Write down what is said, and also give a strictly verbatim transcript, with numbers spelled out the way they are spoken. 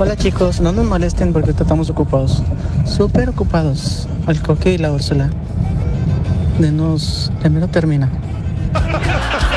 Hola chicos, no nos molesten porque estamos ocupados. Súper ocupados. El Coque y la Úrsula. Denos, primero termina.